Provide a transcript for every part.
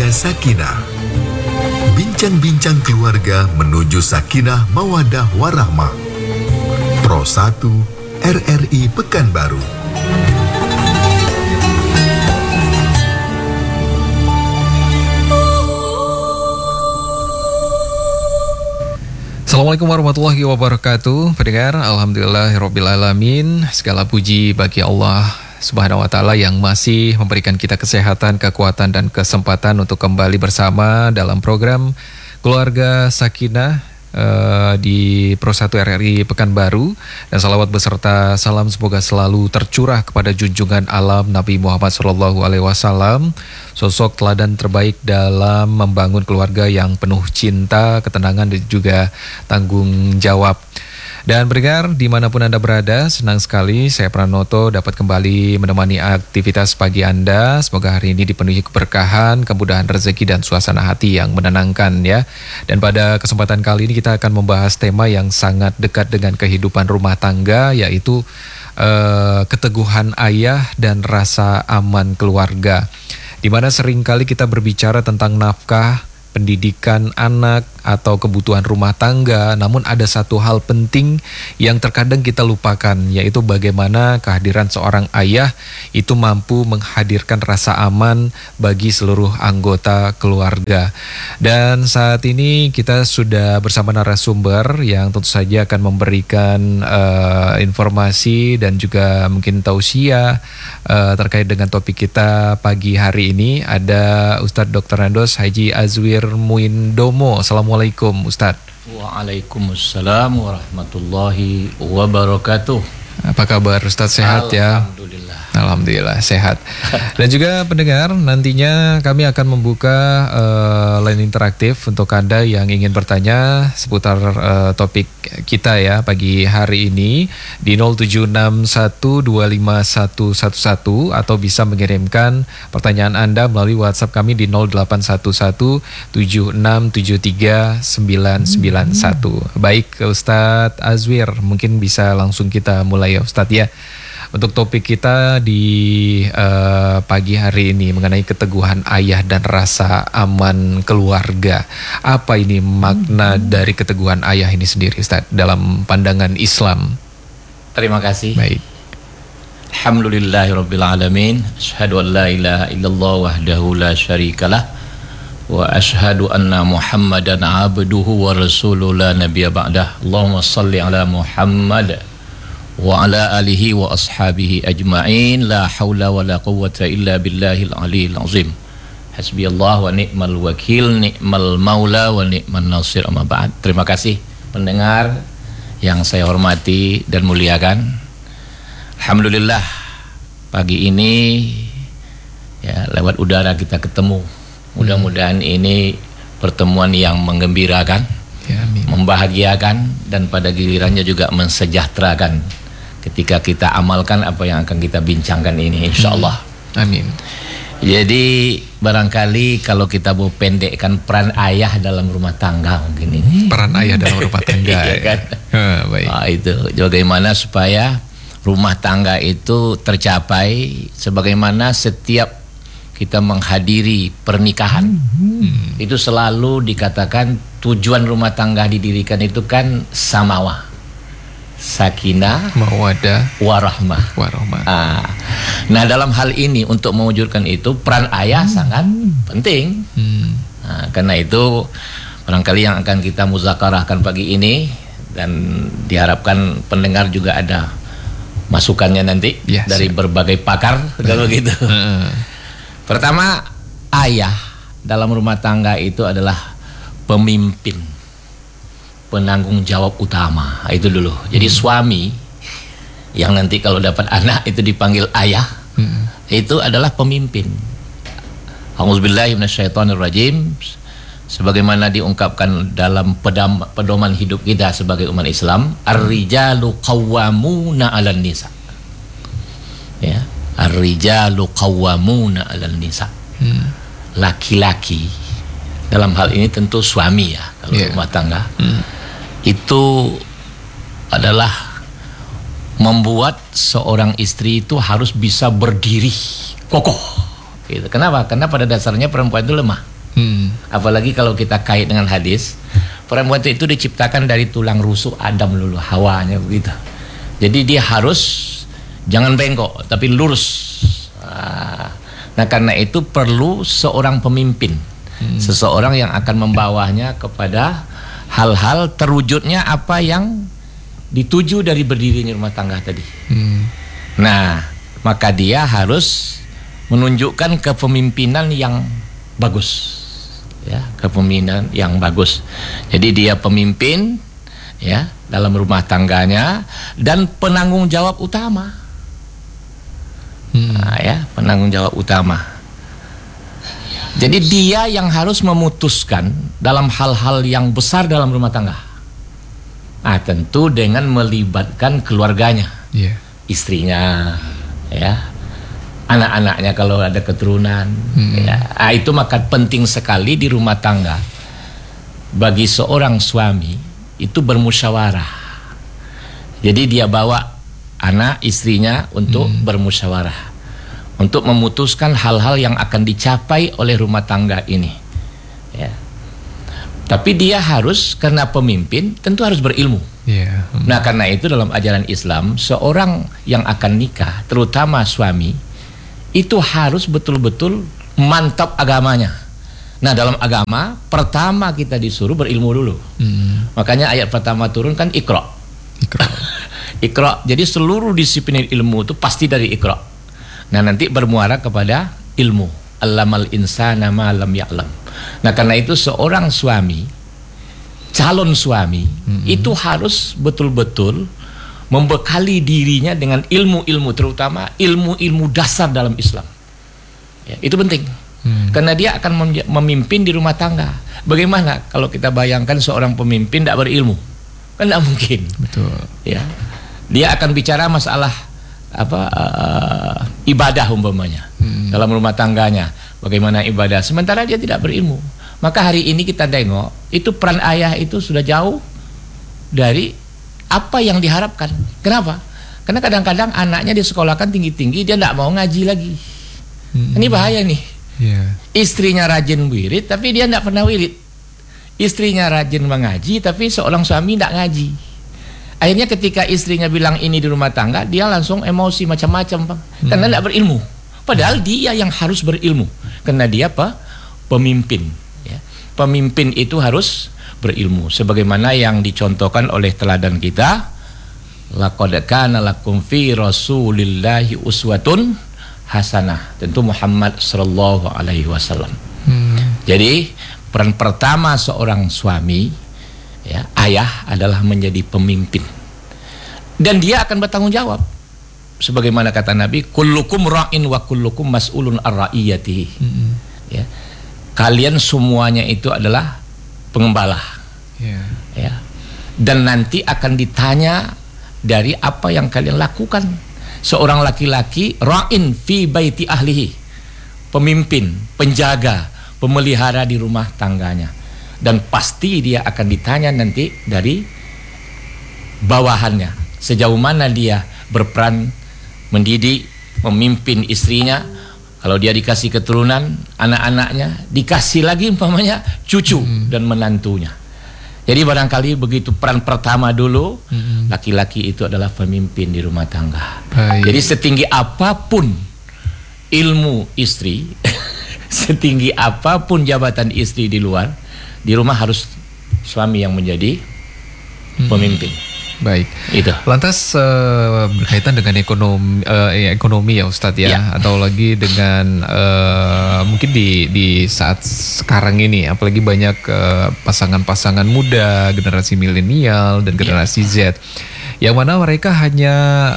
Sakinah. Bincang-bincang keluarga menuju sakinah mawaddah warahmah. Pro 1 RRI Pekanbaru. Assalamualaikum warahmatullahi wabarakatuh. Pendengar, alhamdulillahirrabbilalamin. Segala puji bagi Allah Subhanahu wa ta'ala yang masih memberikan kita kesehatan, kekuatan, dan kesempatan untuk kembali bersama dalam program Keluarga Sakinah di Pro 1 RRI Pekanbaru. Dan salawat beserta salam semoga selalu tercurah kepada junjungan alam Nabi Muhammad SAW, sosok teladan terbaik dalam membangun keluarga yang penuh cinta, ketenangan, dan juga tanggung jawab. Dan pendengar, dimanapun Anda berada, senang sekali saya Pranoto dapat kembali menemani aktivitas pagi Anda. Semoga hari ini dipenuhi keberkahan, kemudahan rezeki, dan suasana hati yang menenangkan ya. Dan pada kesempatan kali ini kita akan membahas tema yang sangat dekat dengan kehidupan rumah tangga, yaitu keteguhan ayah dan rasa aman keluarga. Dimana seringkali kita berbicara tentang nafkah, pendidikan anak, atau kebutuhan rumah tangga, namun ada satu hal penting yang terkadang kita lupakan, yaitu bagaimana kehadiran seorang ayah itu mampu menghadirkan rasa aman bagi seluruh anggota keluarga. Dan saat ini kita sudah bersama narasumber yang tentu saja akan memberikan informasi dan juga mungkin tausiah terkait dengan topik kita pagi hari ini. Ada Ustadz Dr. Nandos Haji Azwir Muindomo. Assalamualaikum Ustadz. Waalaikumsalam warahmatullahi wabarakatuh. Apa kabar Ustadz, sehat ya? Alhamdulillah. Alhamdulillah sehat. Dan juga pendengar, nantinya kami akan membuka line interaktif untuk Anda yang ingin bertanya seputar topik kita ya pagi hari ini di 0761251111 atau bisa mengirimkan pertanyaan Anda melalui WhatsApp kami di 0811767391. Baik Ustadz Azwir, mungkin bisa langsung kita mulai ya Ustadz ya. Untuk topik kita di pagi hari ini mengenai keteguhan ayah dan rasa aman keluarga. Apa ini makna dari keteguhan ayah ini sendiri Ustaz dalam pandangan Islam? Terima kasih. Baik. Alhamdulillahirabbil alamin. Asyhadu an la ilaha illallah wahdahu la syarikalah wa asyhadu anna Muhammadan abduhu wa rasuluhu la nabiyya ba'dah. Allahumma shalli ala Muhammad wa ala alihi wa ashabihi ajma'in. La hawla wa la quwwata illa billahil aliyil azim. Hasbiyallah wa ni'mal wakil, ni'mal maula wa ni'man nasir, amma ba'd. Terima kasih pendengar yang saya hormati dan muliakan. Alhamdulillah pagi ini ya lewat udara kita ketemu. Mudah-mudahan ini pertemuan yang menggembirakan, ya, membahagiakan, dan pada gilirannya juga mensejahterakan ketika kita amalkan apa yang akan kita bincangkan ini, insyaallah. Amin. Jadi barangkali kalau kita mau pendekkan peran ayah dalam rumah tangga mungkin ini. Peran ayah dalam rumah tangga ya. Kan? Baik. Nah, itu bagaimana supaya rumah tangga itu tercapai, sebagaimana setiap kita menghadiri pernikahan itu selalu dikatakan tujuan rumah tangga didirikan itu kan samawah, sakinah, mawaddah, warahmah. Nah dalam hal ini untuk mewujudkan itu peran ayah sangat penting. Nah, karena itu barangkali yang akan kita muzakarahkan pagi ini, dan diharapkan pendengar juga ada masukannya nanti ya, dari berbagai pakar kalau gitu. Pertama, ayah dalam rumah tangga itu adalah pemimpin, penanggung jawab utama. Itu dulu. Jadi suami yang nanti kalau dapat anak itu dipanggil ayah, itu adalah pemimpin. A'udzubillahi minasyaitonirrajim. Sebagaimana diungkapkan dalam pedoman hidup kita sebagai umat Islam, ar-rijalu qawwamuna 'alan nisa. Ya, ar-rijalu qawwamuna 'alan nisa. Laki-laki dalam hal ini tentu suami ya, kalau rumah tangga. Itu adalah membuat seorang istri itu harus bisa berdiri kokoh. Gitu. Kenapa? Karena pada dasarnya perempuan itu lemah. Apalagi kalau kita kait dengan hadis, perempuan itu diciptakan dari tulang rusuk Adam dulu, Hawanya begitu. Jadi dia harus jangan bengkok tapi lurus. Nah karena itu perlu seorang pemimpin, seseorang yang akan membawanya kepada hal-hal terwujudnya apa yang dituju dari berdirinya rumah tangga tadi. Nah maka dia harus menunjukkan kepemimpinan yang bagus, ya, kepemimpinan yang bagus. Jadi dia pemimpin, ya, dalam rumah tangganya dan penanggung jawab utama. Nah, ya, penanggung jawab utama. Jadi dia yang harus memutuskan dalam hal-hal yang besar dalam rumah tangga. Nah, tentu dengan melibatkan keluarganya, istrinya, ya, anak-anaknya kalau ada keturunan, ya. Nah, itu maka penting sekali di rumah tangga bagi seorang suami itu bermusyawarah. Jadi dia bawa anak istrinya untuk bermusyawarah, untuk memutuskan hal-hal yang akan dicapai oleh rumah tangga ini, ya. Tapi dia harus, karena pemimpin tentu harus berilmu. Nah karena itu dalam ajaran Islam seorang yang akan nikah, terutama suami, itu harus betul-betul mantap agamanya. Nah dalam agama pertama kita disuruh berilmu dulu. Makanya ayat pertama turun kan Iqra. Iqra. Jadi seluruh disiplin ilmu itu pasti dari Iqra. Nah nanti bermuara kepada ilmu. Allamal insana ma lam ya'lam. Nah karena itu seorang suami, calon suami, itu harus betul-betul membekali dirinya dengan ilmu-ilmu, terutama ilmu-ilmu dasar dalam Islam, ya, itu penting. Karena dia akan memimpin di rumah tangga. Bagaimana kalau kita bayangkan seorang pemimpin tidak berilmu? Kan tidak mungkin. Betul. Ya, dia akan bicara masalah ibadah umpamanya dalam rumah tangganya. Bagaimana ibadah? Sementara dia tidak berilmu. Maka hari ini kita tengok itu peran ayah itu sudah jauh dari apa yang diharapkan. Kenapa? Karena kadang-kadang anaknya disekolahkan tinggi-tinggi, dia tidak mau ngaji lagi. Ini bahaya nih. Istrinya rajin wirid, tapi dia tidak pernah wirid. Istrinya rajin mengaji, tapi seorang suami tidak ngaji. Akhirnya ketika istrinya bilang ini di rumah tangga, dia langsung emosi macam-macam, karena tidak berilmu. Padahal dia yang harus berilmu, karena dia pemimpin. Ya. Pemimpin itu harus berilmu, sebagaimana yang dicontohkan oleh teladan kita. Laqad kana lakum fi Rasulillahi uswatun hasanah. Tentu Muhammad sallallahu alaihi wasallam. Jadi peran pertama seorang suami, ya, ayah adalah menjadi pemimpin. Dan dia akan bertanggung jawab. Sebagaimana kata Nabi, kullukum ra'in wa kullukum mas'ulun ar-ra'iyatihi. Ya. Kalian semuanya itu adalah pengembala. Ya. Dan nanti akan ditanya dari apa yang kalian lakukan. Seorang laki-laki ra'in fi baiti ahlihi, pemimpin, penjaga, pemelihara di rumah tangganya. Dan pasti dia akan ditanya nanti dari bawahannya, sejauh mana dia berperan mendidik, memimpin istrinya. Kalau dia dikasih keturunan, anak-anaknya, dikasih lagi umpamanya cucu dan menantunya. Jadi barangkali begitu peran pertama dulu, laki-laki itu adalah pemimpin di rumah tangga. Jadi setinggi apapun ilmu istri, setinggi apapun jabatan istri di luar, di rumah harus suami yang menjadi pemimpin. Baik. Itu. Lantas berkaitan dengan ekonomi ya Ustadz ya, atau lagi dengan mungkin di saat sekarang ini, apalagi banyak pasangan-pasangan muda, generasi milenial dan generasi Z, yang mana mereka hanya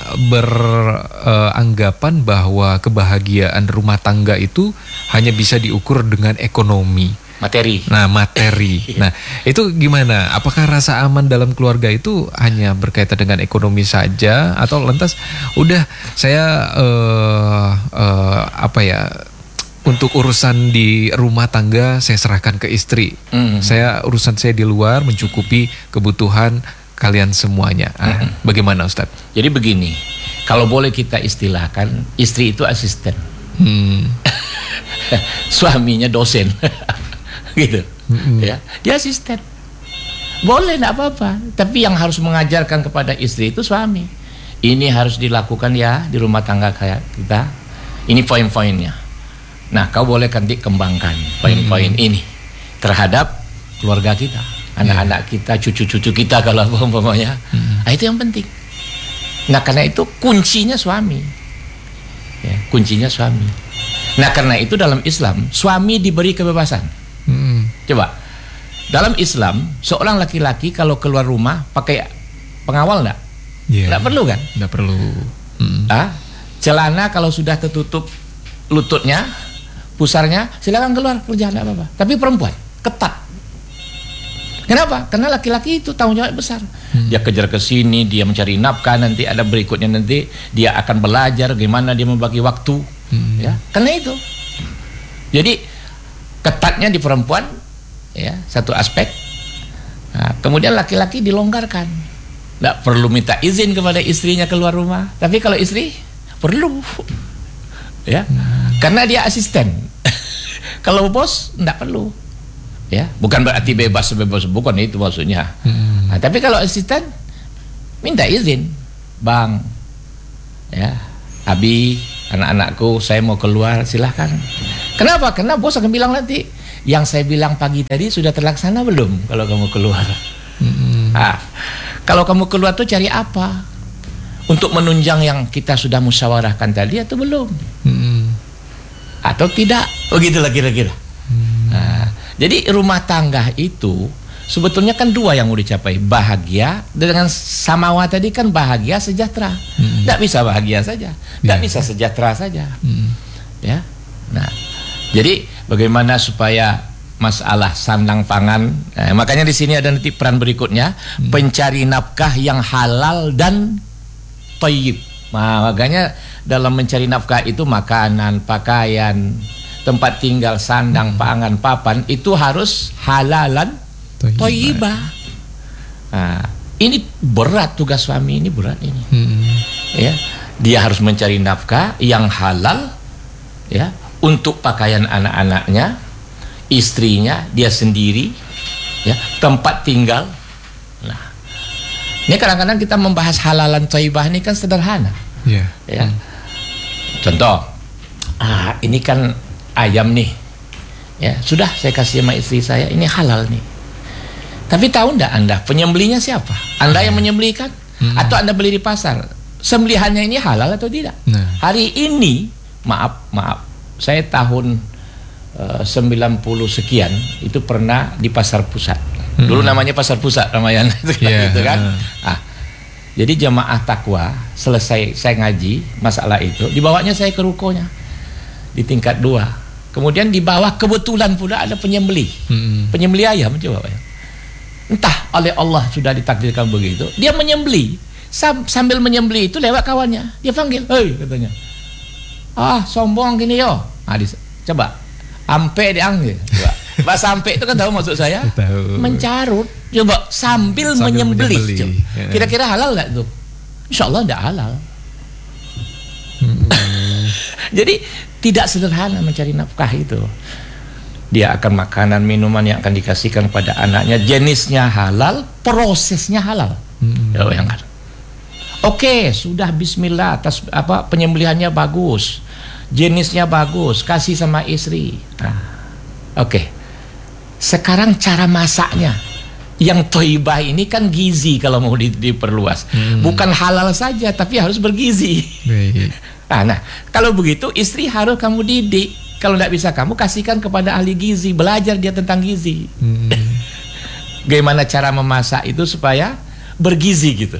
beranggapan bahwa kebahagiaan rumah tangga itu hanya bisa diukur dengan ekonomi. Materi. Nah, materi. Nah, itu gimana? Apakah rasa aman dalam keluarga itu hanya berkaitan dengan ekonomi saja, atau lantas udah saya untuk urusan di rumah tangga saya serahkan ke istri. Urusan saya di luar mencukupi kebutuhan kalian semuanya. Bagaimana Ustadz? Jadi begini, kalau boleh kita istilahkan, istri itu asisten. Suaminya dosen. gitu. Ya, dia asisten. Boleh, enggak apa-apa. Tapi yang harus mengajarkan kepada istri itu suami. Ini harus dilakukan ya di rumah tangga kayak kita. Ini poin-poinnya. Nah, kau boleh nanti kembangkan poin-poin ini terhadap keluarga kita, anak-anak kita, cucu-cucu kita kalau umpamanya. Nah, itu yang penting. Nah, karena itu kuncinya suami. Ya, kuncinya suami. Nah, karena itu dalam Islam suami diberi kebebasan. Coba, dalam Islam seorang laki-laki kalau keluar rumah pakai pengawal enggak? Enggak perlu kan? Enggak perlu. Celana kalau sudah tertutup lututnya, pusarnya, silakan keluar kerja, enggak apa-apa. Tapi perempuan ketat. Kenapa? Karena laki-laki itu tanggung jawab besar. Dia kejar ke sini, dia mencari nafkah, nanti ada berikutnya, nanti dia akan belajar gimana dia membagi waktu. Ya, karena itu. Jadi ketatnya di perempuan, ya, satu aspek. Nah, kemudian laki-laki dilonggarkan, nggak perlu minta izin kepada istrinya keluar rumah. Tapi kalau istri perlu, ya, karena dia asisten. Kalau bos nggak perlu, ya. Bukan berarti bebas, bukan itu maksudnya. Nah, tapi kalau asisten minta izin, bang, ya, Abi, anak-anakku, saya mau keluar, silahkan. Kenapa? Karena bos akan bilang nanti, yang saya bilang pagi tadi sudah terlaksana belum kalau kamu keluar? Kalau kamu keluar tuh cari apa? Untuk menunjang yang kita sudah musyawarahkan tadi atau belum? Atau tidak? Begitulah kira-kira. Jadi rumah tangga itu sebetulnya kan dua yang mau dicapai, bahagia dengan samawa tadi kan bahagia sejahtera. Tidak bisa bahagia saja, tidak bisa sejahtera saja. Ya, nah, jadi bagaimana supaya masalah sandang pangan? Makanya di sini ada nanti peran berikutnya, pencari nafkah yang halal dan thayyib. Nah, makanya dalam mencari nafkah itu makanan, pakaian, tempat tinggal, sandang, pangan, papan itu harus halalan thayyibah. Nah, ini berat tugas suami, ini berat ini. Ya, dia harus mencari nafkah yang halal, ya, untuk pakaian anak-anaknya, istrinya, dia sendiri, ya, tempat tinggal. Nah, ini kadang-kadang kita membahas halalan thayyibah ini kan sederhana. Ya. Contoh, ini kan ayam nih, ya, sudah saya kasih sama istri saya, ini halal nih. Tapi tahu enggak Anda penyembelihnya siapa? Anda yang menyembelih kan? Atau Anda beli di pasar? Sembelihannya ini halal atau tidak? Hari ini, maaf, saya tahun 90 sekian itu pernah di pasar pusat. Dulu namanya pasar pusat Ramayana gitu kan. Jadi jamaah takwa selesai saya ngaji masalah itu, dibawanya saya ke rukonya di tingkat 2. Kemudian di bawah kebetulan pula ada penyembelih, penyembelih ayam, coba ya. Entah oleh Allah sudah ditakdirkan begitu, dia menyembelih. Sambil menyembelih itu lewat kawannya, dia panggil, hei, katanya, sombong gini yo. Coba ampe dianggil. Bahasa ampe itu kan tahu maksud saya? Tahu. Mencarut. Coba sambil menyembelih. Kira-kira halal nggak tuh? Insya Allah tidak halal. Jadi tidak sederhana mencari nafkah itu. Dia akan makanan, minuman yang akan dikasihkan pada anaknya, jenisnya halal, prosesnya halal. Ya, bayangkan. Oke, sudah bismillah, atas penyembelihannya bagus, jenisnya bagus, kasih sama istri. Oke. Sekarang cara masaknya yang thayyibah ini kan gizi kalau mau diperluas. Bukan halal saja tapi harus bergizi. Nah, kalau begitu istri harus kamu didik. Kalau tidak bisa kamu kasihkan kepada ahli gizi, belajar dia tentang gizi. Bagaimana cara memasak itu supaya bergizi gitu.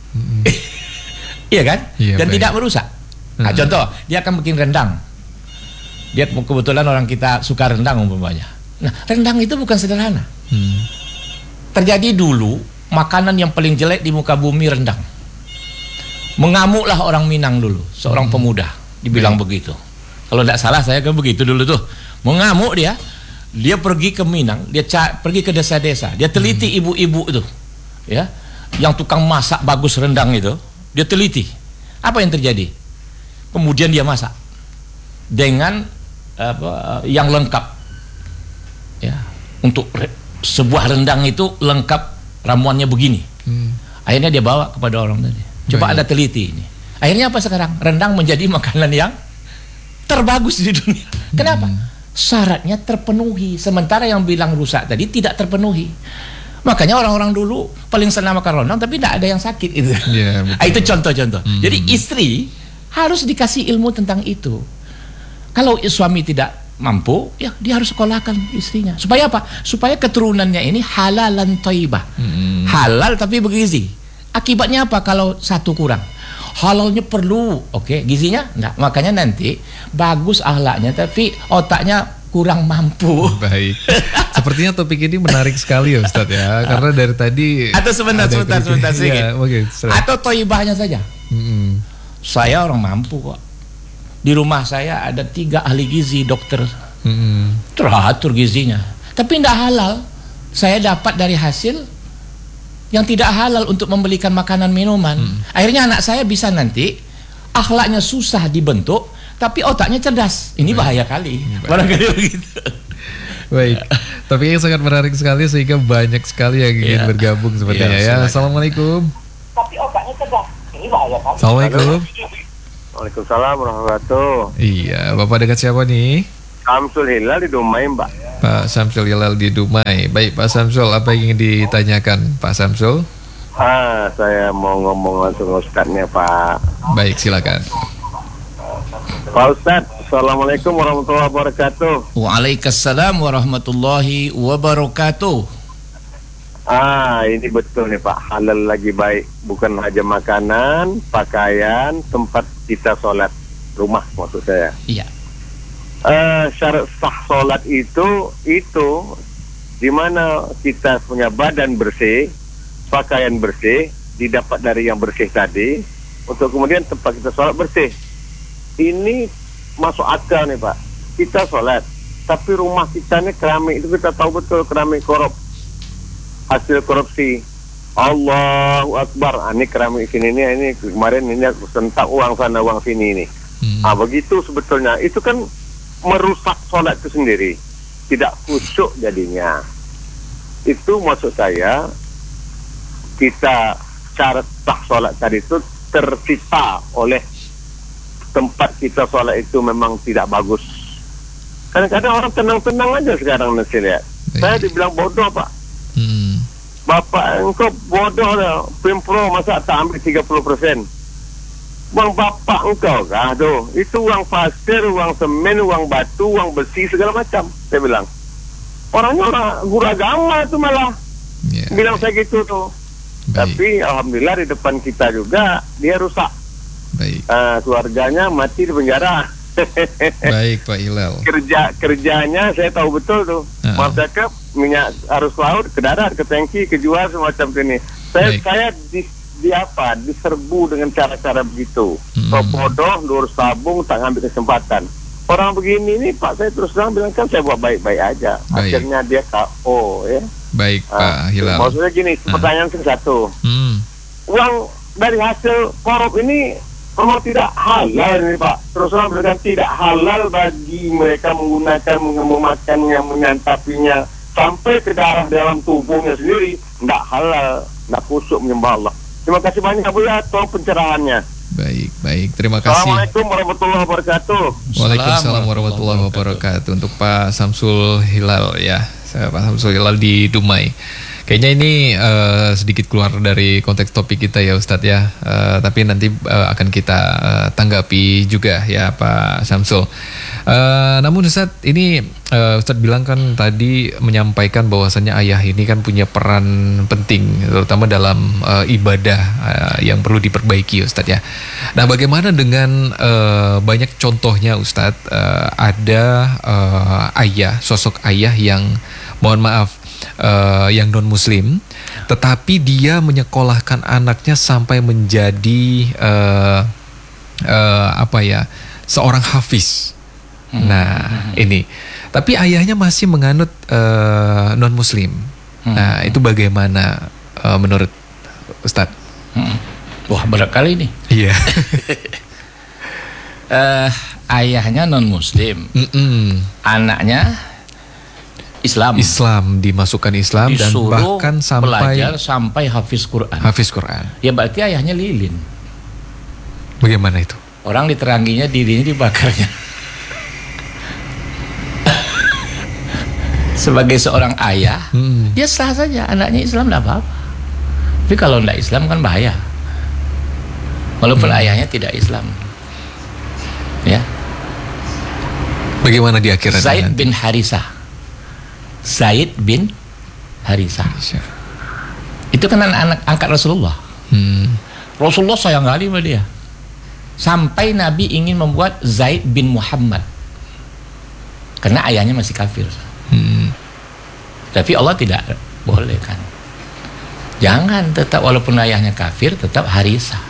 Iya kan? Dan tidak merusak. Nah, contoh, dia akan bikin rendang. Dia kebetulan orang kita suka rendang umpamanya. Nah, rendang itu bukan sederhana. Terjadi dulu makanan yang paling jelek di muka bumi rendang. Mengamuklah orang Minang dulu, seorang pemuda dibilang begitu. Kalau tidak salah saya kan begitu dulu tuh. Mengamuk dia pergi ke Minang, dia pergi ke desa-desa, dia teliti ibu-ibu itu, ya, yang tukang masak bagus rendang itu, dia teliti. Apa yang terjadi? Kemudian dia masak dengan yang lengkap, ya, untuk sebuah rendang itu lengkap ramuannya begini. Akhirnya dia bawa kepada orang tadi. Coba Anda teliti ini. Akhirnya apa sekarang? Rendang menjadi makanan yang terbagus di dunia. Kenapa? Syaratnya terpenuhi. Sementara yang bilang rusak tadi tidak terpenuhi. Makanya orang-orang dulu paling senang makan rendang tapi tidak ada yang sakit itu. Itu contoh-contoh. Jadi istri harus dikasih ilmu tentang itu. Kalau suami tidak mampu, ya dia harus sekolahkan istrinya. Supaya apa? Supaya keturunannya ini halalan thayyibah. Halal tapi bergizi. Akibatnya apa kalau satu kurang? Halalnya perlu, oke, gizinya enggak. Makanya nanti bagus akhlaknya tapi otaknya kurang mampu. Baik. Sepertinya topik ini menarik sekali ya Ustadz ya. Karena dari tadi atau sebentar sedikit. Ya, okay, atau thayyibahnya saja. Saya orang mampu kok. Di rumah saya ada 3 ahli gizi, dokter. Teratur gizinya. Tapi tidak halal. Saya dapat dari hasil yang tidak halal untuk membelikan makanan minuman. Akhirnya anak saya bisa nanti akhlaknya susah dibentuk, tapi otaknya cerdas. Ini bahaya kali. Barangkali begitu. Baik. Tapi yang sangat menarik sekali sehingga banyak sekali yang ingin bergabung sepertinya ya. Assalamualaikum. Tapi otaknya cerdas. Ini bahaya kali. Assalamualaikum. Waalaikumsalam warahmatullahi wabarakatuh. Iya, Bapak dekat siapa nih? Samsul Hilal di Dumai, Mbak. Pak Samsul Hilal di Dumai. Baik, Pak Samsul, apa yang ingin ditanyakan, Pak Samsul? Saya mau ngomong langsung Ustadznya, Pak. Baik, silakan. Pak Ustadz, Assalamualaikum warahmatullahi wabarakatuh. Waalaikumsalam warahmatullahi wabarakatuh. Ini betul nih Pak, halal lagi baik. Bukan aja makanan, pakaian, tempat kita sholat, rumah maksud saya. Iya. Syarat sah sholat itu di mana kita punya badan bersih, pakaian bersih, didapat dari yang bersih tadi, untuk kemudian tempat kita sholat bersih. Ini masuk akal nih Pak. Kita sholat, tapi rumah kita nih keramik, itu kita tahu betul keramik korup, hasil korupsi. Allahu Akbar. Ini keramik sini ini kemarin ini tentang uang sana uang sini ini. Begitu sebetulnya. Itu kan merusak sholat itu sendiri. Tidak khusyuk jadinya. Itu maksud saya, kita syarat sah sholat tadi itu tercipta oleh tempat kita sholat itu memang tidak bagus. Kadang-kadang orang tenang-tenang aja sekarang nanti lihat. Saya dibilang bodoh Pak. Bapak engkau bodoh dah. Pempro masa tak ambil 30%. Uang bapak engkau kah tu? Itu uang pasir, uang semen, uang batu, uang besi segala macam. Saya bilang. Orangnya orang guru agama itu malah bilang saya gitu tuh. Tapi alhamdulillah di depan kita juga dia rusak. Keluarganya mati di penjara. Baik Pak Hilal. Kerjanya saya tahu betul tuh. Masyarakat minyak arus laut ke darat, ke tangki, kejual semacam ini. Saya diserbu dengan cara-cara begitu. Kau bodoh, lurus tabung, tak ambil kesempatan. Orang begini nih Pak, saya terus terang bilang kan saya buat baik-baik aja. Akhirnya dia KO ya. Baik Pak Hilal. Maksudnya gini, pertanyaan satu. Uang dari hasil korup ini memang tidak halal nih Pak. Terus terang bilang tidak halal bagi mereka menggunakan, memakannya, menyantapinya sampai ke darah dalam tubuhnya sendiri. Tidak halal, tidak khusyuk menyembah Allah. Terima kasih banyak Bu ya, tolong pencerahannya. Baik, terima kasih. Assalamualaikum warahmatullahi wabarakatuh. Waalaikumsalam warahmatullahi wabarakatuh. Untuk Pak Samsul Hilal ya, Pak Samsul Hilal di Dumai. Kayaknya ini sedikit keluar dari konteks topik kita ya Ustadz ya, tapi nanti akan kita tanggapi juga ya Pak Samsul. Namun Ustadz ini Ustadz bilang kan tadi menyampaikan bahwasannya ayah ini kan punya peran penting terutama dalam ibadah yang perlu diperbaiki Ustadz ya. Nah bagaimana dengan banyak contohnya Ustadz, ada sosok ayah yang mohon maaf yang non muslim tetapi dia menyekolahkan anaknya sampai menjadi seorang hafiz. Nah ini tapi ayahnya masih menganut non muslim. Nah itu bagaimana menurut Ustadz? Wah berat kali ini. Iya. Ayahnya non muslim, anaknya Islam, dimasukkan Islam dan disuruh bahkan sampai belajar sampai hafiz Quran. hafiz Quran. Ya berarti ayahnya lilin. Bagaimana itu? Orang diteranginya, dirinya dibakarnya. Sebagai seorang ayah, dia sah saja anaknya Islam, tidak apa-apa. Tapi kalau tidak Islam kan bahaya. Walaupun ayahnya tidak Islam. Ya. Bagaimana di akhirat Zaid nanti? bin Harisah. Zaid bin Harisah. Itu kan anak angkat Rasulullah. Rasulullah sayang kali sama dia. Sampai Nabi ingin membuat Zaid bin Muhammad. Karena ayahnya masih kafir. Tapi Allah tidak boleh kan. Jangan, tetap walaupun ayahnya kafir tetap Harisah.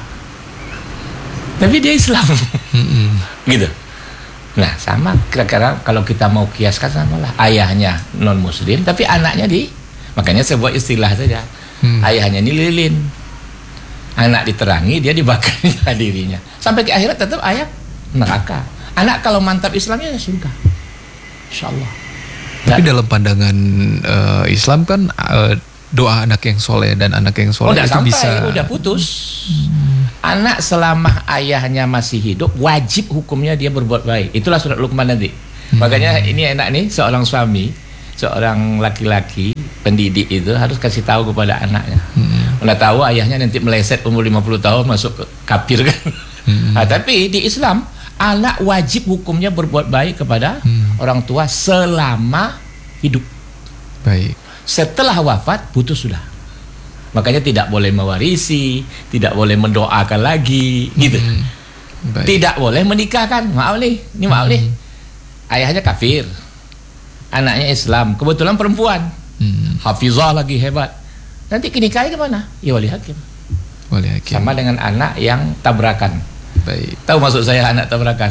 Tapi dia Islam. Gitu. Nah, sama kira-kira kalau kita mau kiaskan samalah. Ayahnya non muslim tapi anaknya makanya saya buat istilah saja. Ayahnya ini lilin. Anak diterangi, dia dibakar dirinya. Sampai ke akhirat tetap ayah neraka. Anak kalau mantap Islamnya ya surga. Insyaallah. Tapi dalam pandangan Islam kan doa anak yang soleh dan anak yang soleh itu sampai, bisa udah putus. Anak selama ayahnya masih hidup wajib hukumnya dia berbuat baik. Itulah surat Luqman nanti. Makanya ini enak nih, seorang suami, seorang laki-laki pendidik itu harus kasih tahu kepada anaknya. Udah tahu ayahnya nanti meleset umur 50 tahun masuk ke kafir kan. Nah, tapi di Islam anak wajib hukumnya berbuat baik kepada orang tua selama hidup. baik. Setelah wafat putus sudah. Makanya tidak boleh mewarisi, tidak boleh mendoakan lagi, gitu. Baik. Tidak boleh menikahkan. Maaf nih, ini maaf nih. Ayahnya kafir, anaknya Islam, kebetulan perempuan, hafizah lagi hebat. Nanti nikahi kemana? Ya wali hakim. Wali hakim. Sama dengan anak yang tabrakan. Baik. Tahu maksud saya anak tabrakan?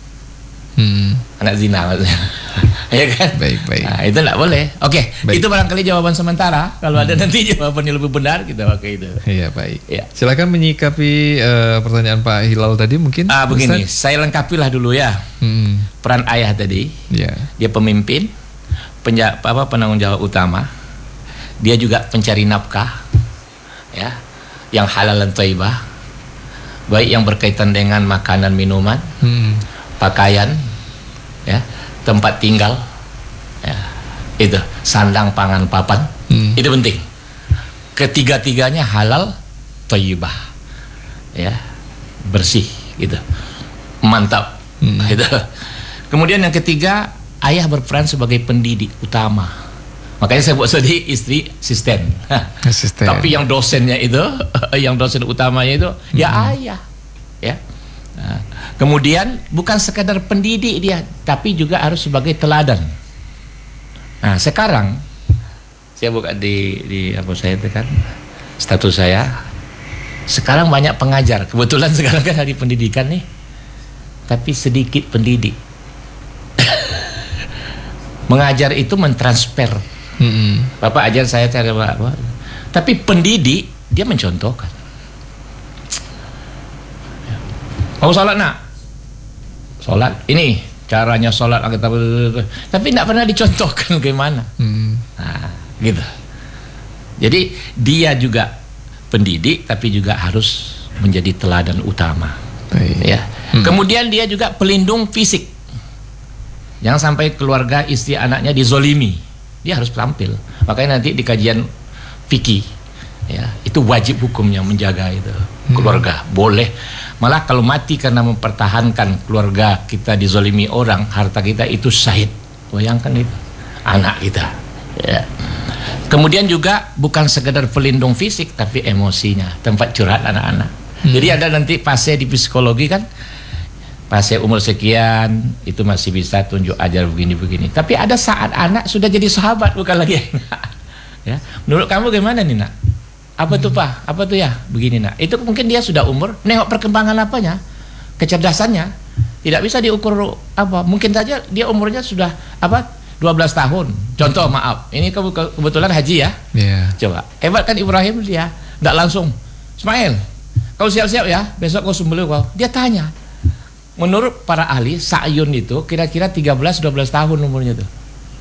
Anak zina maksudnya. Ya kan? Baik, baik. Nah, itu tidak boleh. Oke, Baik. itu barangkali jawaban sementara. Kalau ada nanti jawaban yang lebih benar kita pakai itu. Iya, baik. Ya. Silakan menyikapi pertanyaan Pak Hilal tadi mungkin. Begini, Ustaz? saya lengkapilah dulu ya. Peran ayah tadi. Ya. Dia pemimpin, penanggung jawab utama. Dia juga pencari nafkah, ya, yang halal dan thayyibah, baik yang berkaitan dengan makanan, minuman, pakaian, ya, tempat tinggal, ya, itu sandang, pangan, papan, itu penting. Ketiga-tiganya halal, thayyibah, ya, bersih, gitu, mantap, gitu. Kemudian yang ketiga, ayah berperan sebagai pendidik utama. Makanya saya buat tadi istri asisten. Asisten. Tapi yang dosennya itu, yang dosen utamanya itu ya ayah, ya. Nah, kemudian bukan sekadar pendidik dia, tapi juga harus sebagai teladan. Nah, sekarang saya buka di apa saya tekan status saya. Sekarang banyak pengajar. Kebetulan sekarang kan hari pendidikan nih. Tapi sedikit pendidik. Mengajar itu mentransfer. Bapak ajar saya cara apa. Tapi pendidik dia mencontohkan. Mau sholat nak? Sholat ini caranya sholat kita, tapi tidak pernah dicontohkan bagaimana. Nah, gitu. Jadi dia juga pendidik, tapi juga harus menjadi teladan utama. Baik. Ya. Kemudian dia juga pelindung fisik. Jangan sampai keluarga istri anaknya dizolimi. Dia harus tampil. Makanya nanti di kajian fikih, ya, itu wajib hukumnya menjaga itu keluarga. Boleh malah kalau mati karena mempertahankan keluarga kita dizolimi orang, harta kita itu syahid. Bayangkan itu anak kita, ya. Kemudian juga bukan sekedar pelindung fisik tapi emosinya, tempat curhat anak-anak. Jadi ada nanti fase di psikologi kan, fase umur sekian itu masih bisa tunjuk ajar begini-begini. Tapi ada saat anak sudah jadi sahabat, bukan lagi anak. Ya, menurut kamu gimana nih nak? Apa tuh pak? Apa tuh ya? Begini nak. Itu mungkin dia sudah umur, nengok perkembangan apanya, kecerdasannya. Tidak bisa diukur apa. Mungkin saja dia umurnya sudah apa? 12 tahun. Contoh maaf, ini kebetulan haji ya. Yeah. Coba, hebat kan Ibrahim dia. Tidak langsung, Ismail, kau siap-siap ya. Besok kau sembelih kau. Dia tanya. Menurut para ahli, Sa'yun itu kira-kira 13-12 tahun umurnya tuh.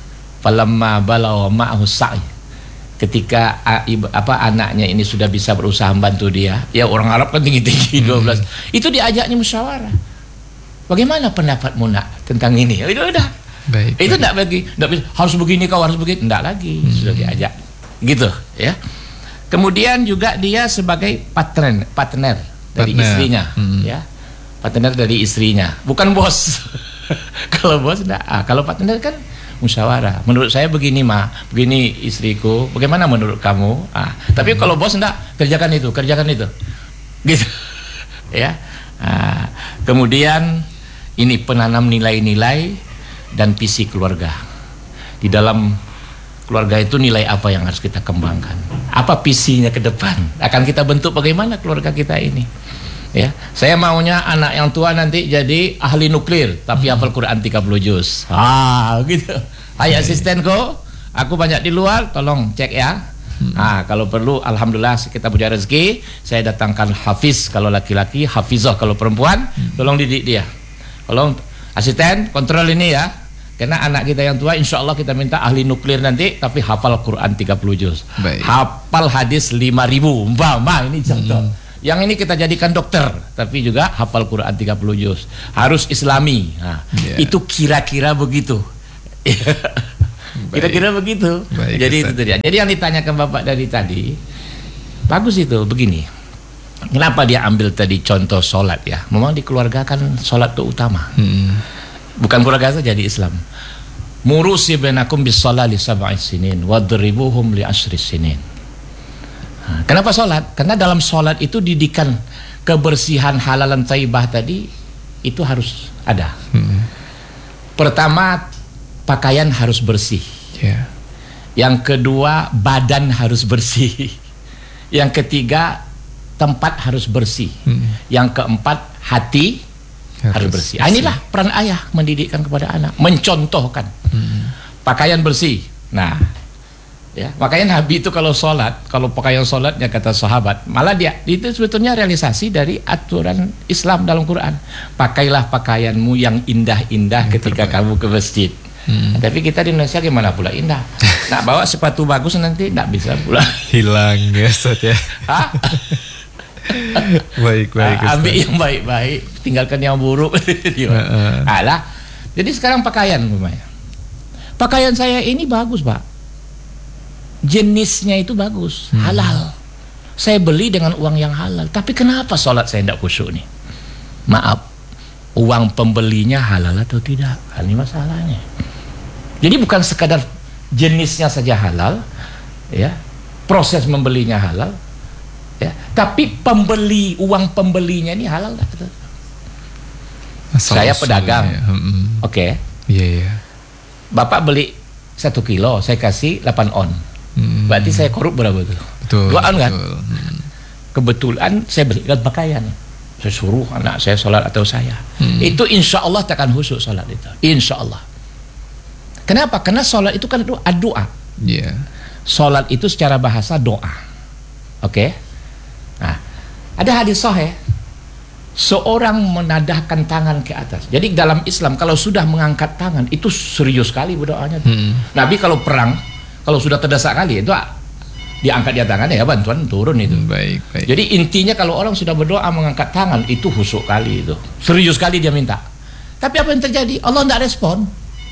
falamma balagha ma'ahu sa'i, ketika anaknya ini sudah bisa berusaha membantu dia, ya orang Arab kan tinggi-tinggi 12, itu diajaknya musyawarah. Bagaimana pendapatmu nak tentang ini? Itu udah. Baik. Itu enggak harus begini kau harus begitu, enggak lagi, sudah diajak. Gitu, ya. Kemudian juga dia sebagai partner dari istrinya, ya. Partner dari istrinya, bukan bos. Kalau bos enggak, kalau partner kan musyawarah. Menurut saya begini begini istriku, bagaimana menurut kamu? Tapi kalau bos enggak, kerjakan itu, gitu, ya. Kemudian ini penanam nilai-nilai dan visi keluarga. Di dalam keluarga itu nilai apa yang harus kita kembangkan? Apa visinya ke depan? Akan kita bentuk bagaimana keluarga kita ini? Ya, saya maunya anak yang tua nanti jadi ahli nuklir, tapi hafal Quran 30 juz. Gitu. Hai asistenku, aku banyak di luar, tolong cek ya. Kalau perlu, alhamdulillah kita punya rezeki, saya datangkan hafiz kalau laki-laki, hafizah kalau perempuan, tolong didik dia. Tolong asisten kontrol ini ya. Karena anak kita yang tua insya Allah kita minta ahli nuklir nanti, tapi hafal Quran 30 juz. Hafal hadis 5.000, ini contoh. Yang ini kita jadikan dokter, tapi juga hafal Quran 30 juz. Harus Islami. Itu kira-kira begitu. Kira-kira begitu. Jadi itu tadi. Jadi yang ditanyakan Bapak dari tadi, bagus itu, begini. Kenapa dia ambil tadi contoh sholat ya? Memang di keluarga kan sholat itu utama. Bukan keluarga saja di Islam. Murusi bainakum bis-sholati sab'i sinin wadribuhum li 10 sinin. Kenapa sholat? Karena dalam sholat itu didikan kebersihan halalan thayyibah tadi itu harus ada. Pertama, pakaian harus bersih. Yang kedua, badan harus bersih. Yang ketiga, tempat harus bersih. Yang keempat, hati harus bersih. Inilah peran ayah mendidikkan kepada anak, mencontohkan. Pakaian bersih. Nah, ya, makanya Nabi itu kalau sholat, kalau pakaian sholatnya kata sahabat, malah dia itu sebetulnya realisasi dari aturan Islam dalam Quran. Pakailah pakaianmu yang indah-indah ketika kamu ke masjid. Tapi kita di Indonesia gimana pula indah? Nak bawa sepatu bagus nanti tidak bisa pula. Hilang ya Ustaz ya. Baik Ustaz. Ambil yang baik-baik, tinggalkan yang buruk. Alah. Jadi sekarang pakaian umpamanya. Pakaian saya ini bagus, Pak. Jenisnya itu bagus, halal. Saya beli dengan uang yang halal. Tapi kenapa sholat saya tidak khusyuk nih? Maaf, uang pembelinya halal atau tidak? Ini masalahnya. Jadi bukan sekadar jenisnya saja halal, ya, proses membelinya halal, ya, tapi uang pembelinya ini halal nggak? Saya pedagang, oke. Bapak beli 1 kilo, saya kasih 8 on. Berarti saya korup berapa tuh? 2 on kan? Kebetulan saya belikan pakaian, saya suruh anak saya sholat atau saya. Itu insya Allah takkan khusyuk sholat itu, insya Allah. Kenapa? Karena sholat itu kan doa. Sholat itu secara bahasa doa. Oke? Nah, ada hadis sahih, seorang menadahkan tangan ke atas. Jadi dalam Islam kalau sudah mengangkat tangan itu serius sekali berdoanya. Nabi kalau perang, kalau sudah terdesak kali itu diangkat dia tangannya ya, bantuan turun itu. Baik. Jadi intinya kalau orang sudah berdoa mengangkat tangan itu khusyuk kali itu. Serius sekali dia minta. Tapi apa yang terjadi? Allah tidak respon.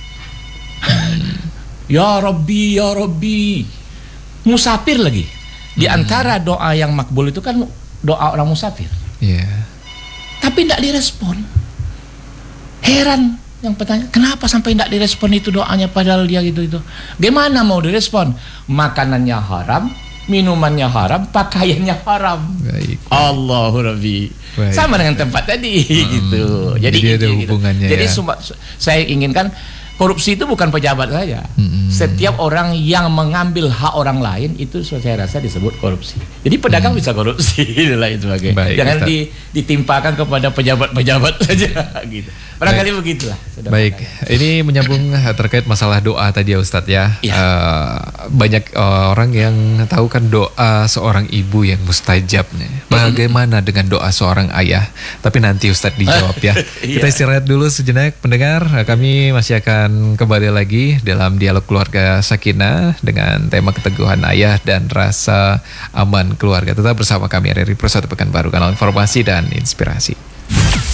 Ya Rabbi, ya Rabbi. Musafir lagi. Di antara doa yang makbul itu kan doa orang musafir. Tapi tidak direspon. Heran yang bertanya, kenapa sampai tidak direspon itu doanya padahal dia gitu. Gimana mau direspon? Makanannya haram, minumannya haram, pakaiannya haram. Allahu Rabbi. Sama dengan tempat tadi gitu. Jadi ada hubungannya. Jadi saya inginkan korupsi itu bukan pejabat saja. Setiap orang yang mengambil hak orang lain itu saya rasa disebut korupsi. Jadi pedagang bisa korupsi itulah itu bagai. Jangan ditimpakan kepada pejabat-pejabat saja gitu. Barangkali begitulah. Baik. Ini menyambung terkait masalah doa tadi ya Ustadz ya. Banyak orang yang tahu kan doa seorang ibu yang mustajab nih. Bagaimana dengan doa seorang ayah? Tapi nanti Ustadz dijawab ya. Kita istirahat dulu sejenak pendengar. Kami masih akan akan kembali lagi dalam dialog keluarga Sakinah dengan tema keteguhan ayah dan rasa aman keluarga. Tetap bersama kami dari Pro 1 Pekanbaru, kanal informasi dan inspirasi.